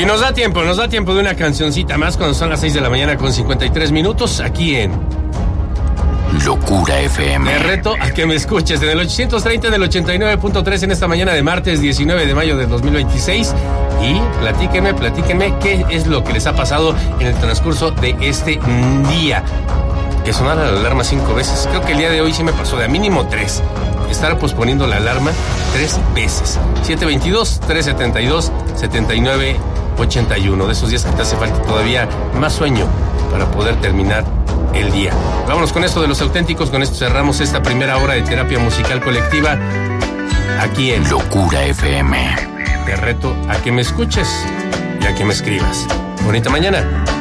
Y nos da tiempo de una cancioncita más cuando son las 6 de la mañana con 53 minutos aquí en Locura FM. Te reto a que me escuches en el 830 del 89.3 en esta mañana de martes 19 de mayo del 2026 y platíquenme qué es lo que les ha pasado en el transcurso de este día. Que sonara la alarma 5 veces. Creo que el día de hoy sí me pasó de a mínimo 3. Estar posponiendo la alarma 3 veces. 722-372-7981. De esos días que te hace falta todavía más sueño para poder terminar el día. Vámonos con esto de Los Auténticos. Con esto cerramos esta primera hora de terapia musical colectiva aquí en Locura FM. Te reto a que me escuches y a que me escribas. Bonita mañana.